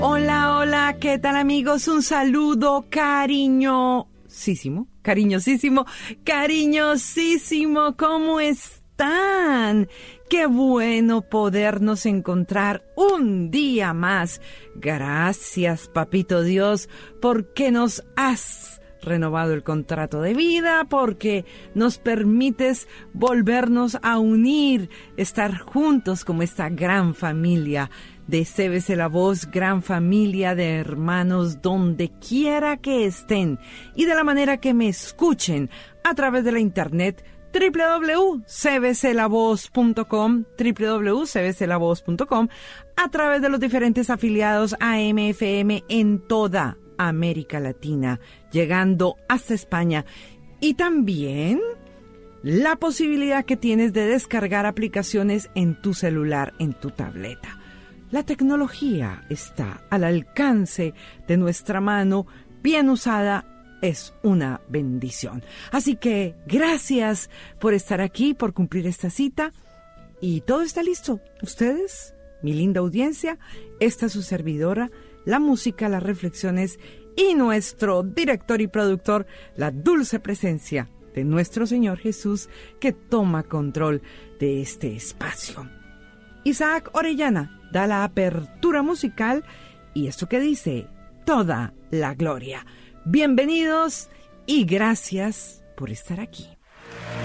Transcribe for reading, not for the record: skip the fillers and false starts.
Hola, hola, ¿qué tal amigos? Un saludo cariñosísimo, ¿cómo están? Qué bueno podernos encontrar un día más. Gracias, Papito Dios, porque nos has renovado el contrato de vida, porque nos permites volvernos a unir, estar juntos como esta gran familia de CBC La Voz, gran familia de hermanos donde quiera que estén y de la manera que me escuchen a través de la internet www.cbclavoz.com, a través de los diferentes afiliados AM/FM en toda América Latina, llegando hasta España, y también la posibilidad que tienes de descargar aplicaciones en tu celular, en tu tableta. La tecnología está al alcance de nuestra mano, bien usada, es una bendición. Así que gracias por estar aquí, por cumplir esta cita, y todo está listo. Ustedes, mi linda audiencia, esta es su servidora, la música, las reflexiones y nuestro director y productor, la dulce presencia de nuestro Señor Jesús, que toma control de este espacio. Isaac Orellana da la apertura musical y esto que dice, toda la gloria. Bienvenidos y gracias por estar aquí.